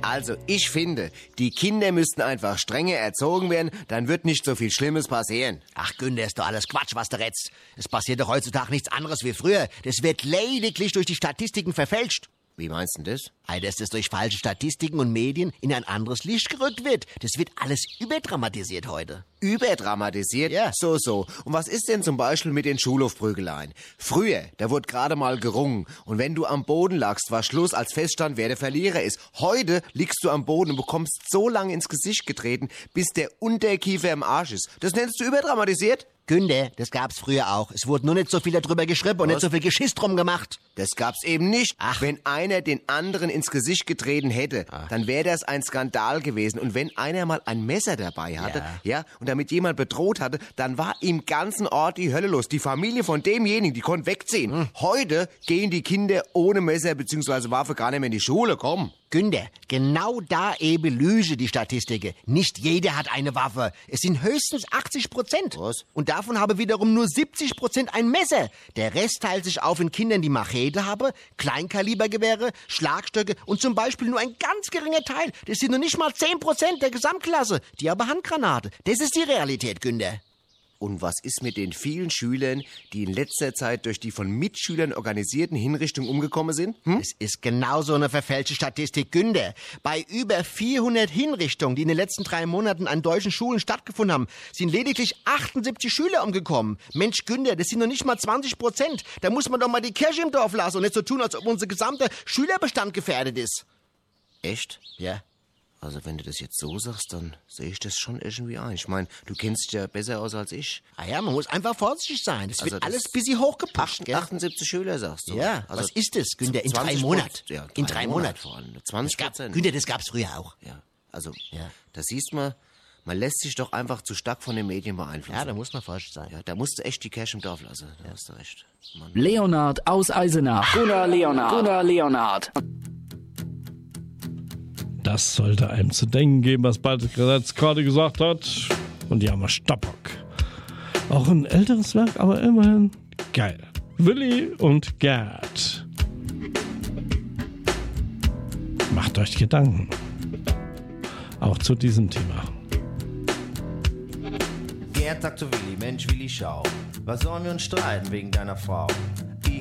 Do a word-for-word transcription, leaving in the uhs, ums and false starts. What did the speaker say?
Also, ich finde, die Kinder müssten einfach strenger erzogen werden, dann wird nicht so viel Schlimmes passieren. Ach, Günther, ist doch alles Quatsch, was du redst. Es passiert doch heutzutage nichts anderes wie früher. Das wird lediglich durch die Statistiken verfälscht. Wie meinst du das? Ei, dass das durch falsche Statistiken und Medien in ein anderes Licht gerückt wird. Das wird alles überdramatisiert heute. Überdramatisiert? Ja. So, so. Und was ist denn zum Beispiel mit den Schulhofprügeleien? Früher, da wurde gerade mal gerungen. Und wenn du am Boden lagst, war Schluss, als feststand, wer der Verlierer ist. Heute liegst du am Boden und bekommst so lange ins Gesicht getreten, bis der Unterkiefer im Arsch ist. Das nennst du überdramatisiert? Günther, das gab's früher auch. Es wurde nur nicht so viel darüber geschrieben und Was? nicht so viel Geschiss drum gemacht. Das gab's eben nicht. Ach. Wenn einer den anderen ins Gesicht getreten hätte, Ach. dann wäre das ein Skandal gewesen. Und wenn einer mal ein Messer dabei hatte, Ja. ja, und damit jemand bedroht hatte, dann war im ganzen Ort die Hölle los. Die Familie von demjenigen, die konnte wegziehen. Hm. Heute gehen die Kinder ohne Messer bzw. Waffe gar nicht mehr in die Schule. Komm. Günther, genau da eben lüge die Statistiken. Nicht jeder hat eine Waffe. Es sind höchstens achtzig Prozent. Was? Und davon haben wiederum nur siebzig Prozent ein Messer. Der Rest teilt sich auf in Kindern, die Machete haben, Kleinkalibergewehre, Schlagstöcke und zum Beispiel nur ein ganz geringer Teil. Das sind noch nicht mal zehn Prozent der Gesamtklasse. Die haben Handgranate. Das ist die Realität, Günther. Und was ist mit den vielen Schülern, die in letzter Zeit durch die von Mitschülern organisierten Hinrichtungen umgekommen sind? Hm? Es ist genauso eine verfälschte Statistik, Günther. Bei über vierhundert Hinrichtungen, die in den letzten drei Monaten an deutschen Schulen stattgefunden haben, sind lediglich achtundsiebzig Schüler umgekommen. Mensch, Günther, das sind noch nicht mal zwanzig Prozent. Da muss man doch mal die Kirche im Dorf lassen und nicht so tun, als ob unser gesamter Schülerbestand gefährdet ist. Echt? Ja. Also wenn du das jetzt so sagst, dann sehe ich das schon irgendwie ein. Ich meine, du kennst dich ja besser aus als ich. Ah ja, man muss einfach vorsichtig sein. Das Also wird das- alles bisschen hochgepusht, gell? achtundsiebzig Schüler, sagst du? Ja, also was ist das, Günther? In drei zwanzig Monaten. Ja, In drei Monaten. vor allem. zwanzig Gab, Prozent. Günther, das gab's früher auch. Ja, also, Ja. da siehst man, man lässt sich doch einfach zu stark von den Medien beeinflussen. Ja, da muss man vorsichtig sein. Ja, da musst du echt die Kirche im Dorf lassen. Da hast du recht. Mann. Leonhard aus Eisenach. Gunnar Leonhard. Gunnar Leonhard. Das sollte einem zu denken geben, was Baltic Gesetz gerade gesagt hat. Und die haben Stabbock. Auch ein älteres Werk, aber immerhin geil. Willi und Gerd. Macht euch Gedanken. Auch zu diesem Thema. Gerd sagt zu Willi, Mensch Willi, schau. Was sollen wir uns streiten wegen deiner Frau?